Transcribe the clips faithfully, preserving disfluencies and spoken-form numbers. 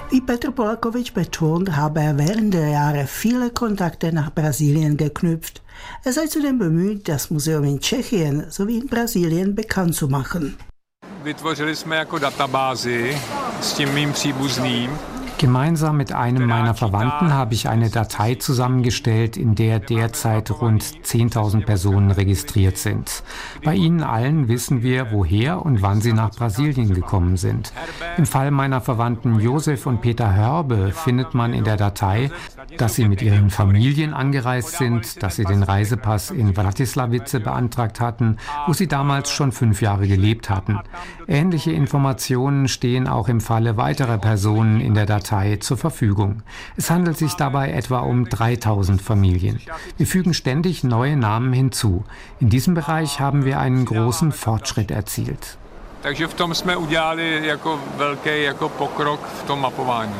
Wie Petr Polakowicz betont, habe er während der Jahre viele Kontakte nach Brasilien geknüpft. Er sei zudem bemüht, das Museum in Tschechien sowie in Brasilien bekannt zu machen. Vytvořili jsme jako databázi s tím mým příbuzným. Gemeinsam mit einem meiner Verwandten habe ich eine Datei zusammengestellt, in der derzeit rund zehntausend Personen registriert sind. Bei ihnen allen wissen wir, woher und wann sie nach Brasilien gekommen sind. Im Fall meiner Verwandten Josef und Peter Hörbe findet man in der Datei, dass sie mit ihren Familien angereist sind, dass sie den Reisepass in Vratislavice beantragt hatten, wo sie damals schon fünf Jahre gelebt hatten. Ähnliche Informationen stehen auch im Falle weiterer Personen in der Datei zur Verfügung. Es handelt sich dabei etwa um dreitausend Familien. Wir fügen ständig neue Namen hinzu. In diesem Bereich haben wir einen großen Fortschritt erzielt. Takže v tom jsme udělali jako velký jako pokrok v tom mapování.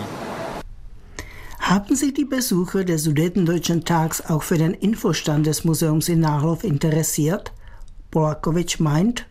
Haben sich die Besucher des Sudetendeutschen Tags auch für den Infostand des Museums in Náchod interessiert? Polakowicz meint: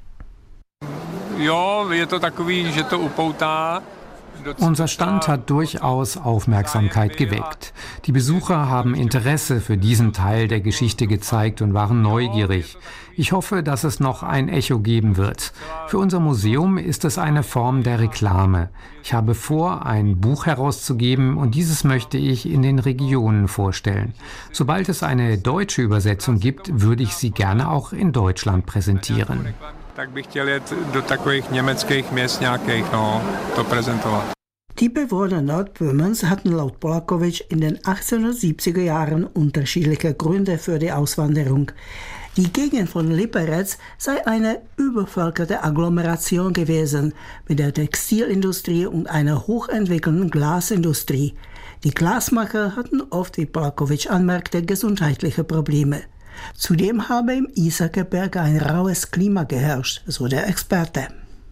Jo, je to takový, že to upoutá. Unser Stand hat durchaus Aufmerksamkeit geweckt. Die Besucher haben Interesse für diesen Teil der Geschichte gezeigt und waren neugierig. Ich hoffe, dass es noch ein Echo geben wird. Für unser Museum ist es eine Form der Reklame. Ich habe vor, ein Buch herauszugeben und dieses möchte ich in den Regionen vorstellen. Sobald es eine deutsche Übersetzung gibt, würde ich sie gerne auch in Deutschland präsentieren. Tak bych chtěl jet do takových německých měst nějakých, no, to prezentovat. Die Bewohner Nordböhmens hatten laut Polakowicz in den achtzehnhundertsiebziger Jahren unterschiedliche Gründe für die Auswanderung. Die Gegend von Liberec sei eine übervölkerte Agglomeration gewesen mit der Textilindustrie und einer hochentwickelten Glasindustrie. Die Glasmacher hatten oft, wie Polakowicz anmerkte, gesundheitliche Probleme. Zudem habe im Isakerberg ein raues Klima geherrscht, so der Experte.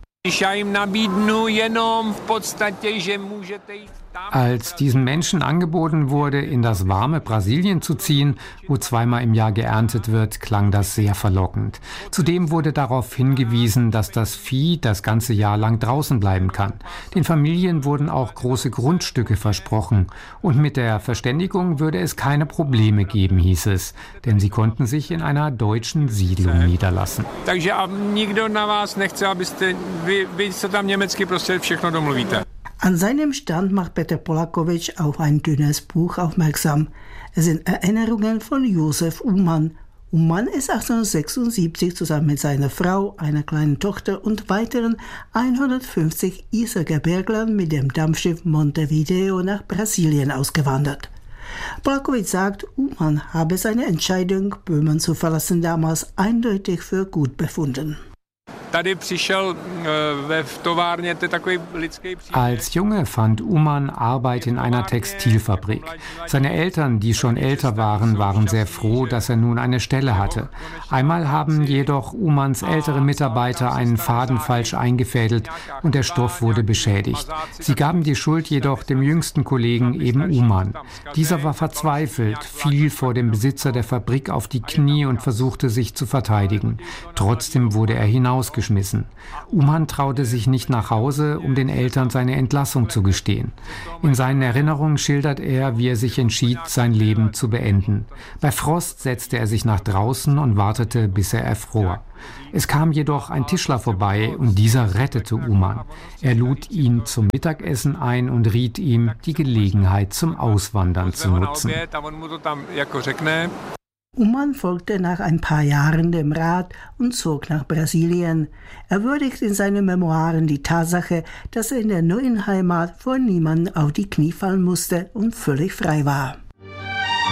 Als diesen Menschen angeboten wurde, in das warme Brasilien zu ziehen, wo zweimal im Jahr geerntet wird, klang das sehr verlockend. Zudem wurde darauf hingewiesen, dass das Vieh das ganze Jahr lang draußen bleiben kann. Den Familien wurden auch große Grundstücke versprochen. Und mit der Verständigung würde es keine Probleme geben, hieß es. Denn sie konnten sich in einer deutschen Siedlung niederlassen. Takže nikdo na vás nechce, abyste vy, vy se tam německy prostě všechno domluvíte. An seinem Stand macht Petr Polakowicz auf ein dünnes Buch aufmerksam. Es sind Erinnerungen von Josef Uhlmann. Uhlmann ist achtzehnhundertsechsundsiebzig zusammen mit seiner Frau, einer kleinen Tochter und weiteren hundertfünfzig Isagerberglern mit dem Dampfschiff Montevideo nach Brasilien ausgewandert. Polakowicz sagt, Uhlmann habe seine Entscheidung, Böhmen zu verlassen, damals eindeutig für gut befunden. Als Junge fand Uhlmann Arbeit in einer Textilfabrik. Seine Eltern, die schon älter waren, waren sehr froh, dass er nun eine Stelle hatte. Einmal haben jedoch Uhlmanns ältere Mitarbeiter einen Faden falsch eingefädelt und der Stoff wurde beschädigt. Sie gaben die Schuld jedoch dem jüngsten Kollegen, eben Uhlmann. Dieser war verzweifelt, fiel vor dem Besitzer der Fabrik auf die Knie und versuchte sich zu verteidigen. Trotzdem wurde er hinausgeschmissen. Uhlmann traute sich nicht nach Hause, um den Eltern seine Entlassung zu gestehen. In seinen Erinnerungen schildert er, wie er sich entschied, sein Leben zu beenden. Bei Frost setzte er sich nach draußen und wartete, bis er erfror. Es kam jedoch ein Tischler vorbei und dieser rettete Uhlmann. Er lud ihn zum Mittagessen ein und riet ihm, die Gelegenheit zum Auswandern zu nutzen. Uhlmann folgte nach ein paar Jahren dem Rat und zog nach Brasilien. Er würdigt in seinen Memoiren die Tatsache, dass er in der neuen Heimat vor niemandem auf die Knie fallen musste und völlig frei war.